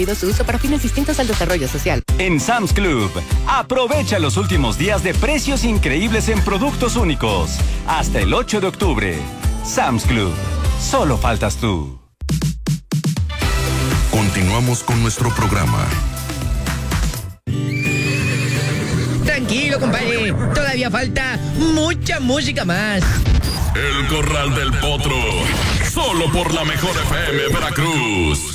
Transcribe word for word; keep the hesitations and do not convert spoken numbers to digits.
su uso para fines distintos al desarrollo social. En Sam's Club, aprovecha los últimos días de precios increíbles en productos únicos. Hasta el ocho de octubre. Sam's Club. Solo faltas tú. Continuamos con nuestro programa. Tranquilo, compadre. Todavía falta mucha música más. El Corral del Potro. Solo por la mejor F M Veracruz.